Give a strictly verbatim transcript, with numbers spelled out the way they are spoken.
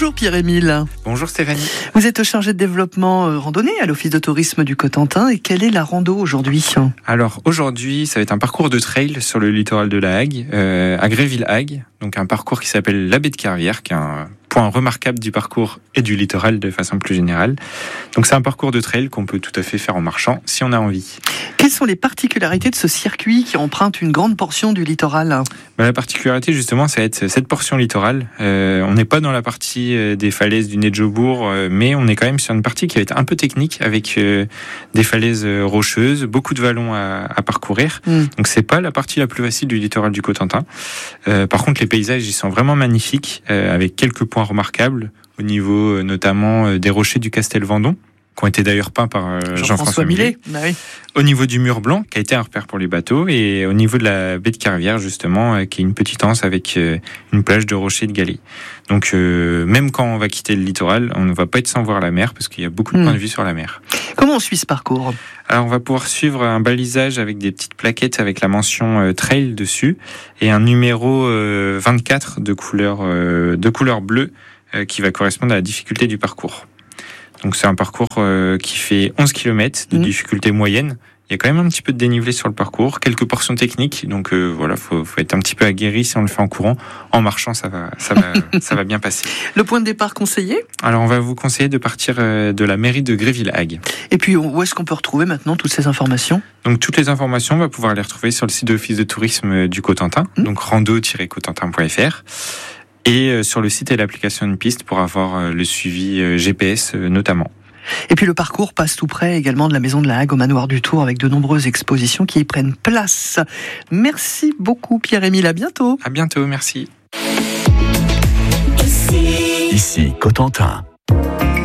Bonjour Pierre-Émile. Bonjour Stéphanie. Vous êtes chargé de développement euh, randonnée à l'Office de tourisme du Cotentin. Et quelle est la rando aujourd'hui ? Alors aujourd'hui, ça va être un parcours de trail sur le littoral de la Hague, euh, à Gréville-Hague. Donc un parcours qui s'appelle la baie de Cairvière, qui est un point remarquable du parcours et du littoral de façon plus générale. Donc c'est un parcours de trail qu'on peut tout à fait faire en marchant si on a envie. Quelles sont les particularités de ce circuit qui emprunte une grande portion du littoral ? Ben, la particularité justement, ça va être cette portion littorale. Euh, on n'est pas dans la partie euh, des falaises du Nez-de-Jobourg, euh, mais on est quand même sur une partie qui va être un peu technique avec euh, des falaises euh, rocheuses, beaucoup de vallons à, à parcourir. Mm. Donc c'est pas la partie la plus facile du littoral du Cotentin. Euh, par contre, les paysages ils sont vraiment magnifiques, euh, avec quelques points remarquables au niveau euh, notamment euh, des rochers du Castel Vendôme, qui ont été d'ailleurs peints par euh, Jean-François, Jean-François Millet. Bah oui. Au niveau du mur blanc, qui a été un repère pour les bateaux, et au niveau de la baie de Cairvière, justement, euh, qui est une petite anse avec euh, une plage de rochers et de galets. Donc, euh, même quand on va quitter le littoral, on ne va pas être sans voir la mer, parce qu'il y a beaucoup de mmh. points de vue sur la mer. Comment on suit ce parcours ? Alors, on va pouvoir suivre un balisage avec des petites plaquettes avec la mention euh, trail dessus, et un numéro euh, vingt-quatre de couleur, euh, de couleur bleue, euh, qui va correspondre à la difficulté du parcours. Donc c'est un parcours euh, qui fait onze kilomètres de mmh. difficulté moyenne. Il y a quand même un petit peu de dénivelé sur le parcours, quelques portions techniques. Donc euh, voilà, faut, faut être un petit peu aguerri si on le fait en courant. En marchant, ça va, ça va, ça va bien passer. Le point de départ conseillé ? Alors on va vous conseiller de partir euh, de la mairie de Gréville-Hague. Et puis où est-ce qu'on peut retrouver maintenant toutes ces informations ? Donc toutes les informations, on va pouvoir les retrouver sur le site de l'Office de tourisme du Cotentin, mmh. donc rando tiret cotentin point f r. Et sur le site et l'application Une Piste pour avoir le suivi G P S notamment. Et puis le parcours passe tout près également de la Maison de la Hague au Manoir du Tour avec de nombreuses expositions qui y prennent place. Merci beaucoup Pierre-Émile, à bientôt. À bientôt, merci. Ici, Ici Cotentin.